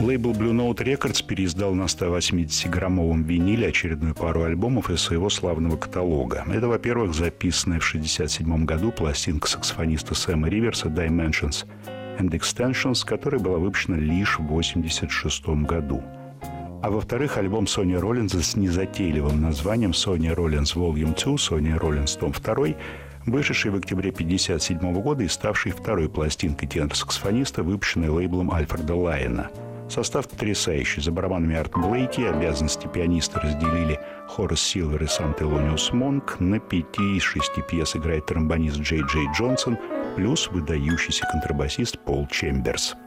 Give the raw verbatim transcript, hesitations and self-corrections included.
Лейбл Blue Note Records переиздал на сто восьмидесятиграммовом виниле очередную пару альбомов из своего славного каталога. Это, во-первых, записанная в шестьдесят седьмом году пластинка саксофониста Сэма Риверса «Dimensions and Extensions», которая была выпущена лишь в восемьдесят шестом году. А во-вторых, альбом Сони Роллинза с незатейливым названием «Sonya Rollins Volume два», «Сони Роллинз Том два», вышедший в октябре пятьдесят седьмого года и ставший второй пластинкой тенор-саксофониста, выпущенной лейблом Альфреда Лайена. Состав потрясающий. За барабанами Арт Блейки, обязанности пианиста разделили Хорас Силвер и Сант-Элониус Монк. На пяти из шести пьес играет тромбонист Джей Джей Джонсон, плюс выдающийся контрабасист Пол Чемберс.